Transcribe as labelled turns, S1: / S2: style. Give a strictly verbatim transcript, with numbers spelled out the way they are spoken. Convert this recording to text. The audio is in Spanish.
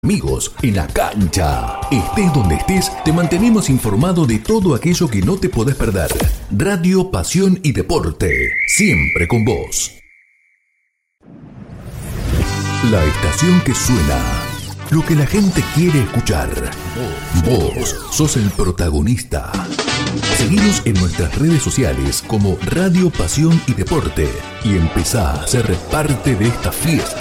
S1: Amigos, en la cancha. Estés donde estés, te mantenemos informado de todo aquello que no te podés perder. Radio, pasión y deporte, siempre con vos. La estación que suena, lo que la gente quiere escuchar. Vos sos el protagonista. Seguinos en nuestras redes sociales como Radio, Pasión y Deporte y empezá a ser parte de esta fiesta.